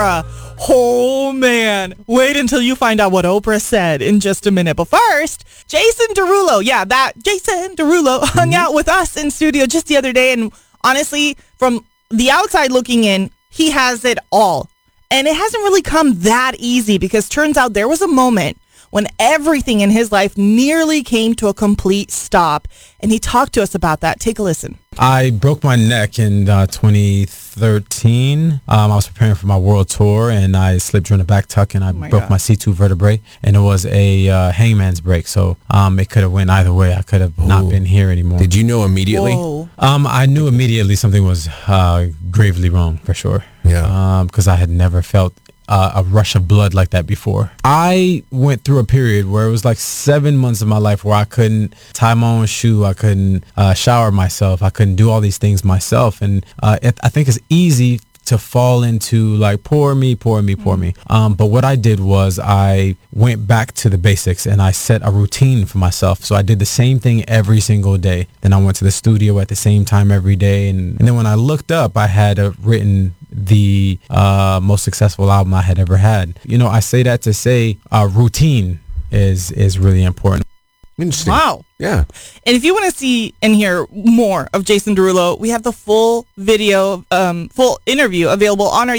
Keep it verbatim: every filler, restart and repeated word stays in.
Oh, man. Wait until you find out what Oprah said in just a minute. But first, Jason Derulo. Yeah, that Jason Derulo mm-hmm. hung out with us in studio just the other day. And honestly, from the outside looking in, he has it all. And it hasn't really come that easy because turns out there was a moment when everything in his life nearly came to a complete stop. And he talked to us about that. Take a listen. I broke my neck in uh, twenty thirteen. Um, I was preparing for my world tour, and I slipped during the back tuck, and I oh my broke God. my C two vertebrae, and it was a uh, hangman's break. So um, it could have went either way. I could have Ooh. not been here anymore. Did you know immediately? Um, I knew immediately something was uh, gravely wrong, for sure. Yeah. Because um, I had never felt Uh, a rush of blood like that before. I went through a period where it was like seven months of my life where I couldn't tie my own shoe. I couldn't uh, shower myself. I couldn't do all these things myself. And uh, it, I think it's easy to fall into like, poor me, poor me, poor me. Um, but what I did was I went back to the basics and I set a routine for myself. So I did the same thing every single day. Then I went to the studio at the same time every day. And, and then when I looked up, I had a written the uh, most successful album I had ever had. You know, I say that to say uh, routine is is really important. Interesting. Wow. Yeah. And if you want to see and hear more of Jason Derulo, we have the full video, um, full interview available on our